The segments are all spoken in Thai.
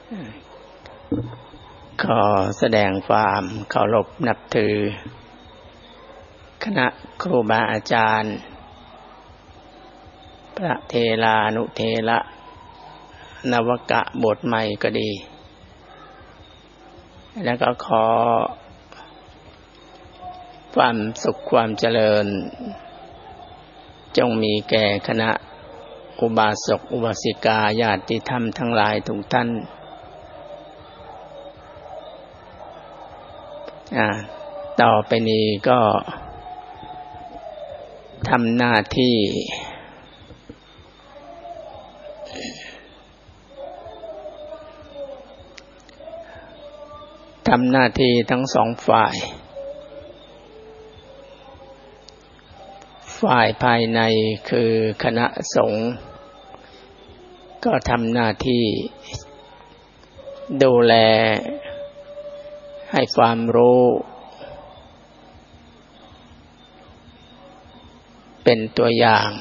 ขอแสดงความเคารพนับถือคณะครูบาอาจารย์พระเทรานุเทระนวกะบทใหม่ก็ดีแล้วก็ขอความสุขความเจริญจงมีแก่คณะอุบาสกอุบาสิกาญาติธรรมทั้งหลายทุกท่านต่อไปนี้ก็ทำหน้าที่ทั้งสองฝ่ายภายในคือคณะสงฆ์ก็ทำหน้าที่ดูแลให้ความรู้เป็นตัวอย่าง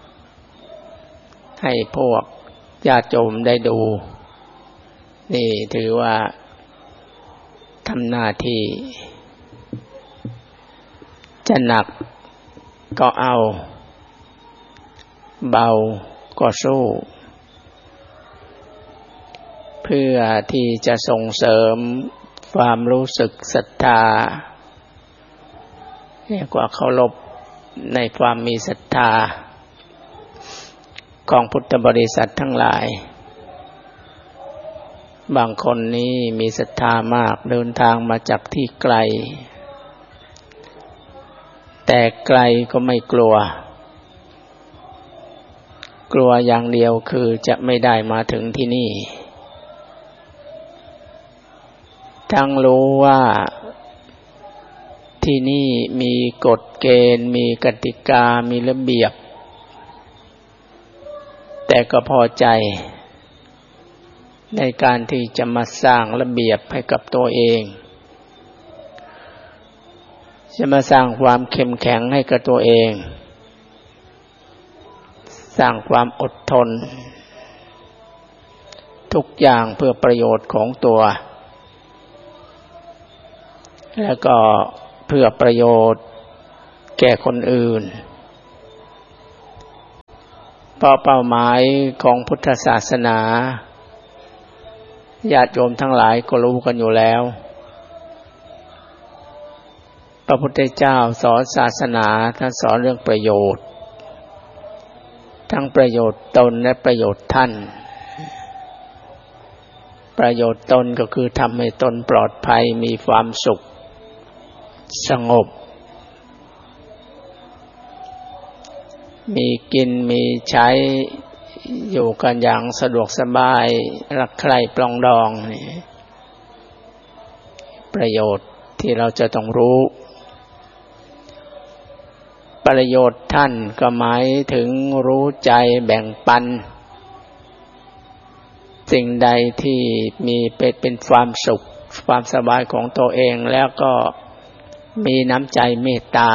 ให้พวกญาติโยมได้ดูนี่ถือว่าทำหน้าที่จะหนักก็เอาเบาก็สู้เพื่อที่จะส่งเสริมความรู้สึกศรัทธาเรียกว่าเคารพในความมีศรัทธาของพุทธบริษัททั้งหลายบางคนนี้มีศรัทธามากเดินทางมาจากที่ไกลแต่ไกลก็ไม่กลัวอย่างเดียวคือจะไม่ได้มาถึงที่นี่ทั้งรู้ว่าที่นี่มีกฎเกณฑ์มีกติกามีระเบียบแต่ก็พอใจในการที่จะมาสร้างระเบียบให้กับตัวเองจะมาสร้างความเข้มแข็งให้กับตัวเองสร้างความอดทนทุกอย่างเพื่อประโยชน์ของตัวแล้วก็เพื่อประโยชน์แก่คนอื่นเพราะเป้าหมายของพุทธศาสนาญาติโยมทั้งหลายก็รู้กันอยู่แล้วพระพุทธเจ้าสอนศาสนาท่านสอนเรื่องประโยชน์ทั้งประโยชน์ตนและประโยชน์ท่านประโยชน์ตนก็คือทำให้ตนปลอดภัยมีความสุขสงบมีกินมีใช้อยู่กันอย่างสะดวกสบายรักใคร่ปรองดองนี่ประโยชน์ที่เราจะต้องรู้ประโยชน์ท่านก็หมายถึงรู้ใจแบ่งปันสิ่งใดที่มีเป็นความสุขความสบายของตัวเองแล้วก็มีน้ำใจเมตตา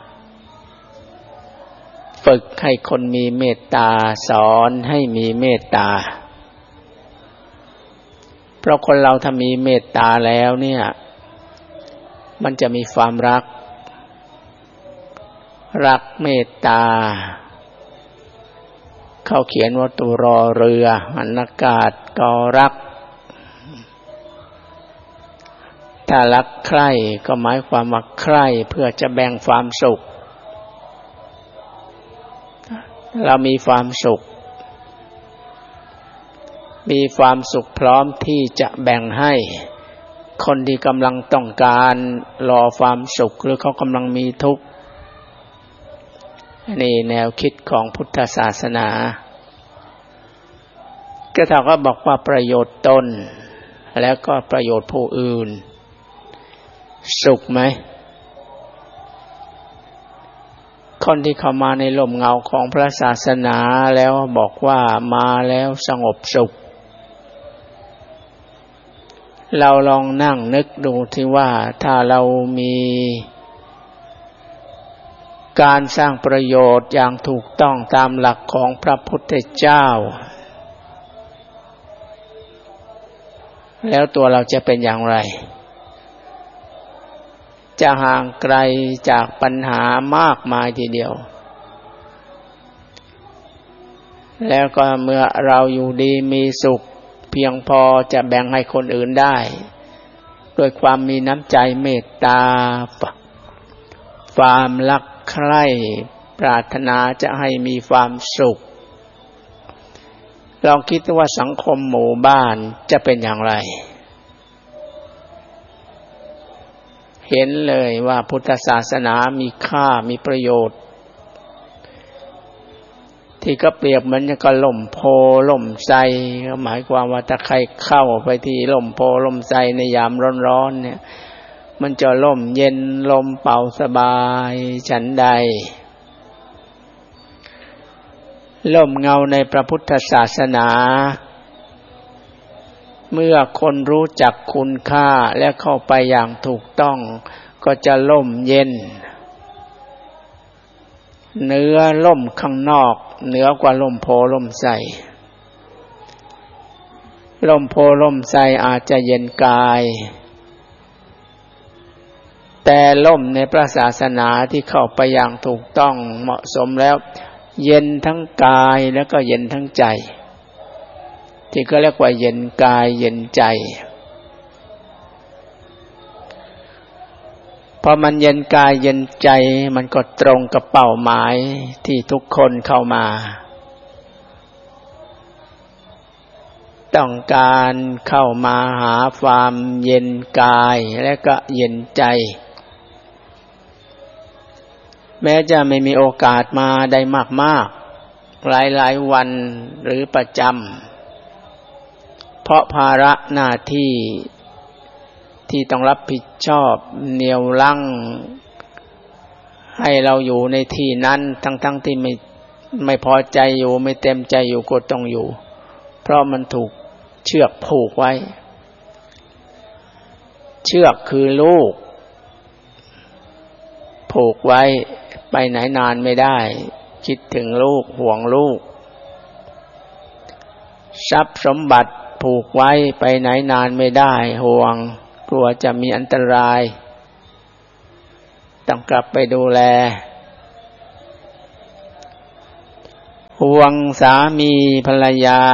ฝึกให้คนมีเมตตาสอนให้มีเมตตาเพราะคนเราถ้ามีเมตตาแล้วเนี่ยมันจะมีความรักเมตตาเขาเขียนว่าตัวรอเรือหันอากาศก็รักถ้ารักใคร่ก็หมายความว่าใคร่เพื่อจะแบ่งความสุขเรามีความสุขพร้อมที่จะแบ่งให้คนที่กำลังต้องการรอความสุขหรือเขากำลังมีทุกข์นี่แนวคิดของพุทธศาสนาก็เท่ากับบอกว่าประโยชน์ตนแล้วก็ประโยชน์ผู้อื่นสุขไหมคนที่เข้ามาในร่มเงาของพระศาสนาแล้วบอกว่ามาแล้วสงบสุขเราลองนั่งนึกดูที่ว่าถ้าเรามีการสร้างประโยชน์อย่างถูกต้องตามหลักของพระพุทธเจ้าแล้วตัวเราจะเป็นอย่างไรจะห่างไกลจากปัญหามากมายทีเดียวแล้วก็เมื่อเราอยู่ดีมีสุขเพียงพอจะแบ่งให้คนอื่นได้ด้วยความมีน้ำใจเมตตาความรักใคร่ปรารถนาจะให้มีความสุขลองคิดว่าสังคมหมู่บ้านจะเป็นอย่างไรเห็นเลยว่าพุทธศาสนามีค่ามีประโยชน์ที่ก็เปรียบเหมือนกับล่มโพล่มไทรก็หมายความว่าถ้าใครเข้าไปที่ล่มโพล่มไทรในยามร้อนๆเนี่ยมันจะล่มเย็นลมเป่าสบายฉันใดล่มเงาในพระพุทธศาสนาเมื่อคนรู้จักคุณค่าและเข้าไปอย่างถูกต้องก็จะล่มเย็นเนื้อล่มข้างนอกเหนือกว่าล่มโพล่มไทรล่มโพล่มไทรอาจจะเย็นกายแต่ล่มในพระศาสนาที่เข้าไปอย่างถูกต้องเหมาะสมแล้วเย็นทั้งกายแล้วก็เย็นทั้งใจที่ก็เรียกว่าเย็นกายเย็นใจพอมันเย็นกายเย็นใจมันก็ตรงกับเป้าหมายที่ทุกคนเข้ามาต้องการเข้ามาหาความเย็นกายและก็เย็นใจแม้จะไม่มีโอกาสมาได้มากๆหลายๆวันหรือประจำเพราะภาระหน้าที่ที่ต้องรับผิดชอบเหนี่ยวรั้งให้เราอยู่ในที่นั้นทั้งที่ไม่พอใจอยู่ไม่เต็มใจอยู่ก็ต้องอยู่เพราะมันถูกเชือกผูกไว้เชือกคือลูกผูกไว้ไปไหนนานไม่ได้คิดถึงลูกห่วงลูกทรัพย์สมบัติผูกไว้ไปไหนนานไม่ได้ห่วงกลัวจะมีอันตรายต้องกลับไปดูแลห่วงสามีภรรยา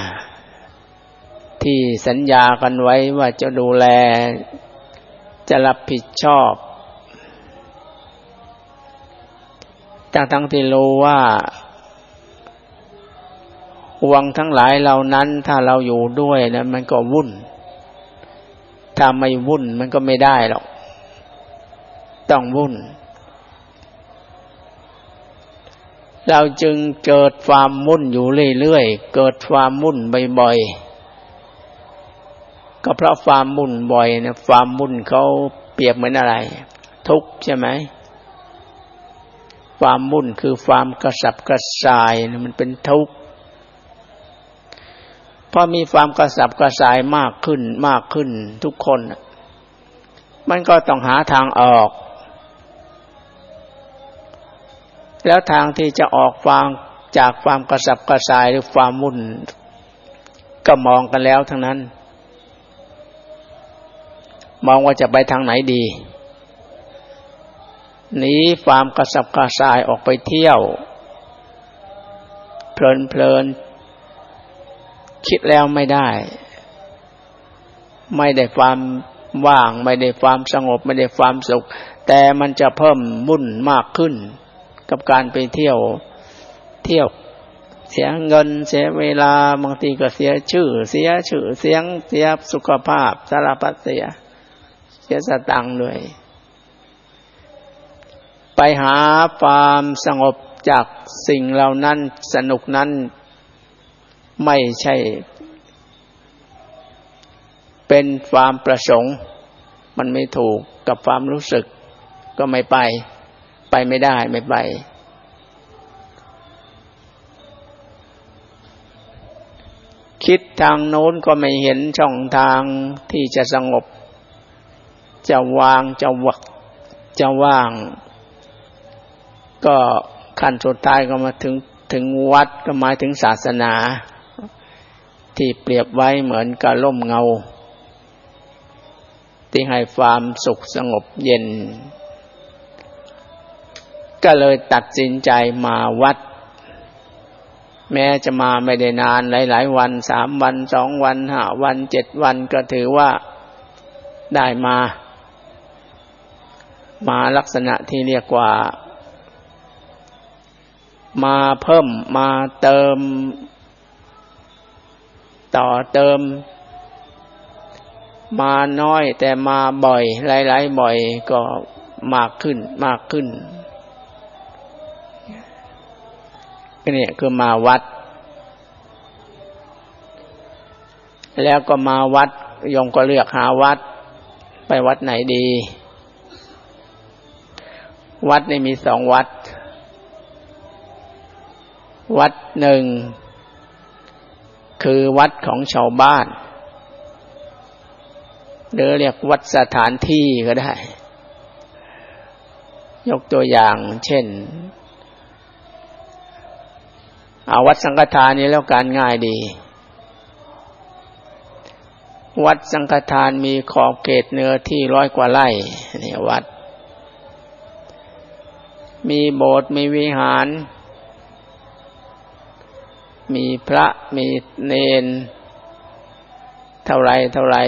ที่สัญญากันไว้ว่าจะดูแลจะรับผิดชอบทั้งที่รู้ว่าห่วงทั้งหลายเหล่านั้นถ้าเราอยู่ด้วยนะมันก็วุ่นถ้าไม่วุ่นมันก็ไม่ได้หรอกต้องวุ่นเราจึงเกิดความวุ่นอยู่เรื่อยๆเกิดความวุ่นบ่อยๆก็เพราะความวุ่นบ่อยนะความวุ่นเขาเปรียบเหมือนอะไรทุกข์ใช่ไหมความวุ่นคือความกระสับกระส่ายนะมันเป็นทุกข์พอมีความกระสับกระส่ายมากขึ้นทุกคนมันก็ต้องหาทางออกแล้วทางที่จะออกจากความกระสับกระส่ายหรือความวุ่นก็มองกันแล้วทั้งนั้นมองว่าจะไปทางไหนดีหนีความกระสับกระส่ายออกไปเที่ยวเพลินคิดแล้วไม่ได้ความว่างไม่ได้ความสงบไม่ได้ความสุขแต่มันจะเพิ่มวุ่นมากขึ้นกับการไปเที่ยวเสียเงินเสียเวลาบางทีก็เสียชื่อเสียงเสียสุขภาพสารพัดเสียสตังค์ด้วยไปหาความสงบจากสิ่งเหล่านั้นสนุกนั้นไม่ใช่เป็นความประสงค์มันไม่ถูกกับความรู้สึกก็ไม่ไปไม่ได้ไม่ไปคิดทางโน้นก็ไม่เห็นช่องทางที่จะสงบจะวางจะว่างก็ขั้นสุดท้ายก็มาถึงวัดก็หมายถึงศาสนาที่เปรียบไว้เหมือนกับร่มเงาที่ให้ความสุขสงบเย็นก็เลยตัดสินใจมาวัดแม้จะมาไม่ได้นานหลายๆวัน3 วัน2 วัน5 วัน7 วันก็ถือว่าได้มาลักษณะที่เรียกว่ามาเพิ่มมาเติมต่อเติมมาน้อยแต่มาบ่อยหลายๆบ่อยก็มากขึ้นนี่คือมาวัดแล้วก็มาวัดโยมก็เลือกหาวัดไปวัดไหนดีวัดนี่มี2 วัดวัดหนึ่งคือวัดของชาวบ้านหรือเรียกวัดสถานที่ก็ได้ยกตัวอย่างเช่นเอาวัดสังฆทานนี้แล้วการง่ายดีวัดสังฆทานมีขอบเขตเนื้อที่100 กว่าไร่นี่วัดมีโบสถ์มีวิหารมีพระมีเณรเท่าไร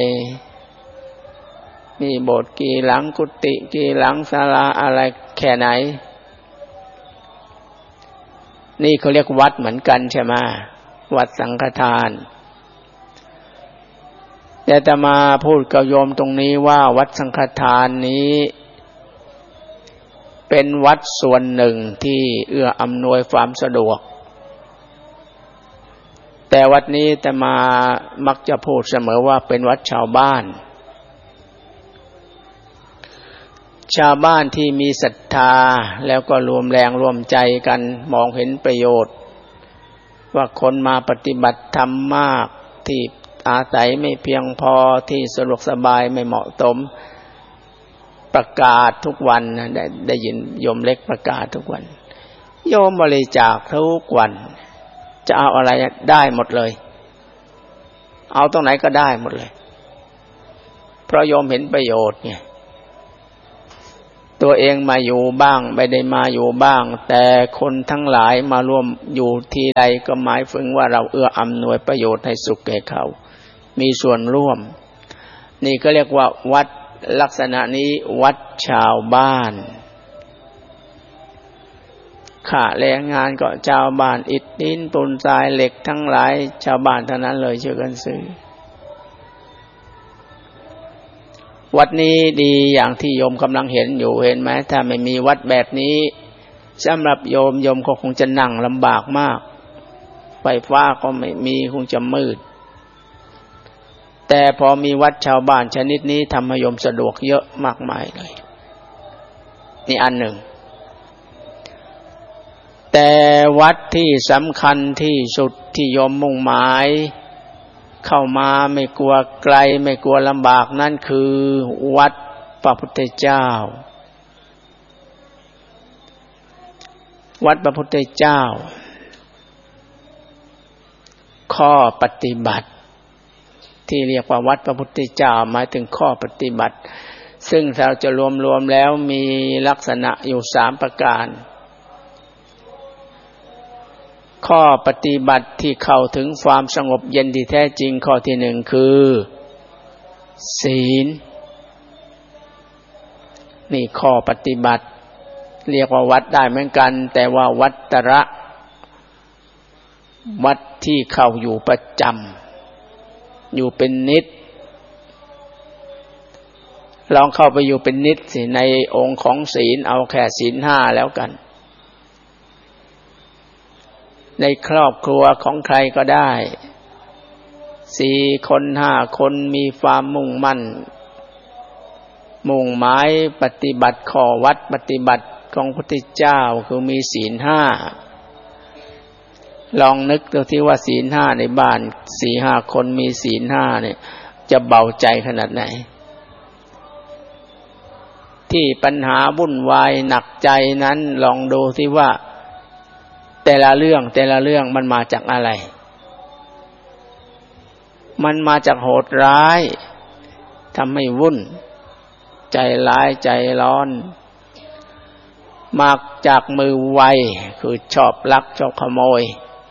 มีโบสถ์กี่หลังกุฏิกี่หลังศาลาอะไรแค่ไหนนี่เขาเรียกวัดเหมือนกันใช่ไหมวัดสังฆทานแต่อาตมาพูดกับโยมตรงนี้ว่าวัดสังฆทานนี้เป็นวัดส่วนหนึ่งที่เอื้ออำนวยความสะดวกแต่วัดนี้อาตมามักจะพูดเสมอว่าเป็นวัดชาวบ้านที่มีศรัทธาแล้วก็รวมแรงรวมใจกันมองเห็นประโยชน์ว่าคนมาปฏิบัติธรรมมากที่อาศัยไม่เพียงพอที่สะดวกสบายไม่เหมาะสมประกาศทุกวันนะได้ยินโยมเล็กประกาศทุกวันโยมบริจาคทุกวันจะเอาอะไรได้หมดเลยเอาตรงไหนก็ได้หมดเลยเพราะโยมเห็นประโยชน์ไงตัวเองมาอยู่บ้างไม่ได้มาอยู่บ้างแต่คนทั้งหลายมาร่วมอยู่ที่ใดก็หมายถึงว่าเราเอื้ออำนวยประโยชน์ให้สุขแก่เขามีส่วนร่วมนี่ก็เรียกว่าวัดลักษณะนี้วัดชาวบ้านค่าแรงงานก็ชาวบ้านอิฐหินปูนทรายเหล็กทั้งหลายชาวบ้านเท่านั้นเลยช่วยกันซื้อวัดนี้ดีอย่างที่โยมกำลังเห็นอยู่เห็นไหมถ้าไม่มีวัดแบบนี้สำหรับโยมก็คงจะนั่งลำบากมากไฟฟ้าก็ไม่มีคงจะมืดแต่พอมีวัดชาวบ้านชนิดนี้ทำให้โยมสะดวกเยอะมากมายเลยนี่อันหนึ่งแต่วัดที่สำคัญที่สุดที่โยมมุ่งหมายเข้ามาไม่กลัวไกลไม่กลัวลำบากนั่นคือวัดพระพุทธเจ้าวัดพระพุทธเจ้าข้อปฏิบัติที่เรียกว่าวัดพระพุทธเจ้าหมายถึงข้อปฏิบัติซึ่งเราจะรวมแล้วมีลักษณะอยู่3 ประการข้อปฏิบัติที่เข้าถึงความสงบเย็นที่แท้จริงข้อที่1คือศีลนี่ข้อปฏิบัติเรียกว่าวัดได้เหมือนกันแต่ว่าวัดตระวัดที่เข้าอยู่ประจำอยู่เป็นนิจลองเข้าไปอยู่เป็นนิจสิในองค์ของศีลเอาแค่ศีล5แล้วกันในครอบครัวของใครก็ได้4 คน5 คนมีความมุ่งมั่นมุ่งหมายปฏิบัติข้อวัดปฏิบัติของพระพุทธเจ้าคือมีศีล5ลองนึกดูที่ว่าศีล5ในบ้าน 4-5 คนมีศีล5เนี่ยจะเบาใจขนาดไหนที่ปัญหาวุ่นวายหนักใจนั้นลองดูที่ว่าแต่ละเรื่องมันมาจากอะไรมันมาจากโหดร้ายทำให้วุ่นใจร้ายใจร้อนมักจากมือไวคือชอบลักชอบขโมย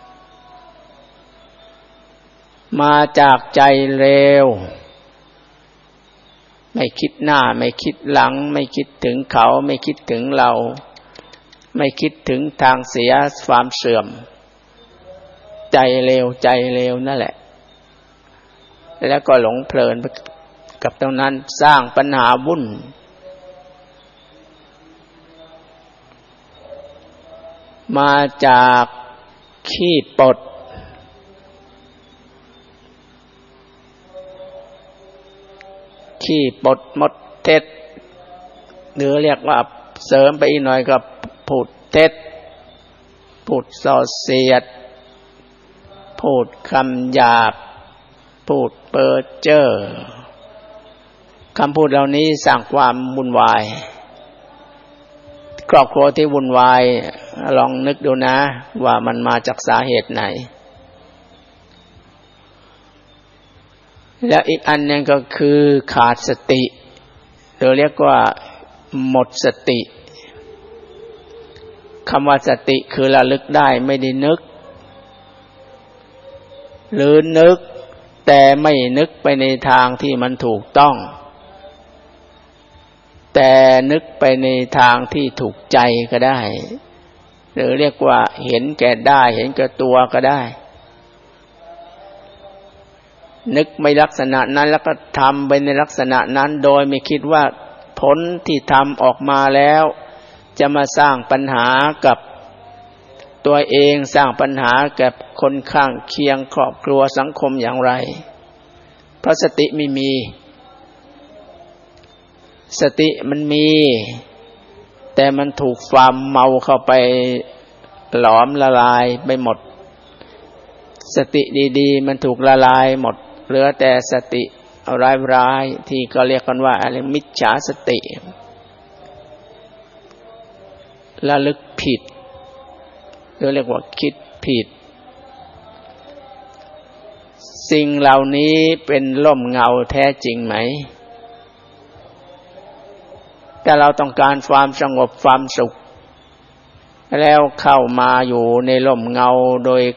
มาจากใจเร็วไม่คิดหน้าไม่คิดหลังไม่คิดถึงเขาไม่คิดถึงเราไม่คิดถึงทางเสียความเสื่อมใจเร็วใจเร็วนั่นแหละแล้วก็หลงเพลินกับตรงนั้นสร้างปัญหาวุ่นมาจากขี้ปดขี้ปดมดเท็จหรือเรียกว่าเสริมไปอีกหน่อยก็พูดเท็จพูดส่อเสียดพูดคำหยาบพูดเพ้อเจ้อคำพูดเหล่านี้สร้างความวุ่นวายครอบครัวที่วุ่นวายลองนึกดูนะว่ามันมาจากสาเหตุไหนแล้วอีกอันนึงก็คือขาดสติหรือเรียกว่าหมดสติคำว่าสติคือระลึกได้ไม่ได้นึกหรือนึกแต่ไม่นึกไปในทางที่มันถูกต้องแต่นึกไปในทางที่ถูกใจก็ได้หรือเรียกว่าเห็นแก่ได้เห็นแก่ตัวก็ได้นึกไม่ลักษณะนั้นแล้วก็ทำไปในลักษณะนั้นโดยไม่คิดว่าผลที่ทำออกมาแล้วจะมาสร้างปัญหากับตัวเองสร้างปัญหากับคนข้างเคียงครอบครัวสังคมอย่างไรเพราะสติไม่มีสติมันมีแต่มันถูกความเมาเข้าไปหลอมละลายไปหมดสติดีๆมันถูกละลายหมดเหลือแต่สติร้ายๆที่ก็เรียกกันว่าอะไรมิจฉาสติระลึกผิดหรือเรียกว่าคิดผิดสิ่งเหล่านี้เป็นร่มเงาแท้จริงไหมถ้าเราต้องการความสงบความสุขแล้วเข้ามาอยู่ในร่มเงาโดย